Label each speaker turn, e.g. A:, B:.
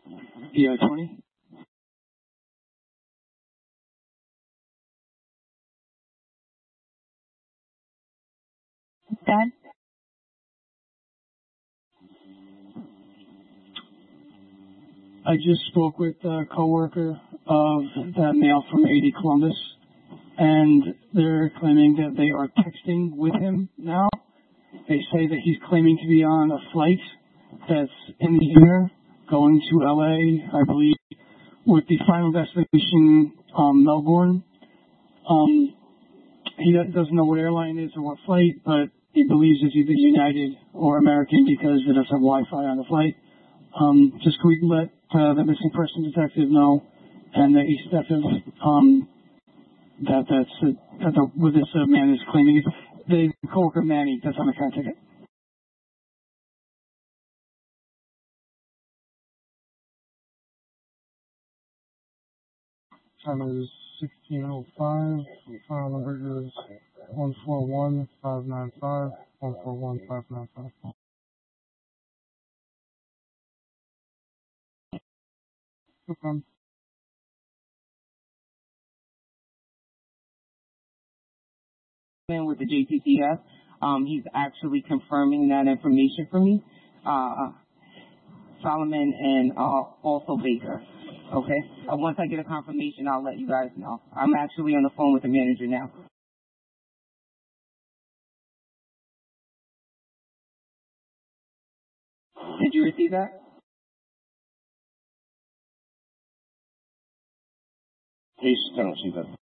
A: PI 20.
B: Dad?
A: I just spoke with a coworker of that male from 80 Columbus, and they're claiming that they are texting with him now. They say that he's claiming to be on a flight that's in the air going to LA, I believe, with the final destination, Melbourne. He doesn't know what airline it is or what flight, but he believes it's either United or American because it doesn't have Wi-Fi on the flight. Just can we let the missing person detective know and the East detective that what this man is claiming? The coworker Manny that's on the car ticket. Time is 16:05. File number is 141595. 141595. No problem.
C: With the JTTF, he's actually confirming that information for me. Solomon and also Baker. Okay. Once I get a confirmation, I'll let you guys know. I'm actually on the phone with the manager now. Did you receive that?
D: Please don't receive that.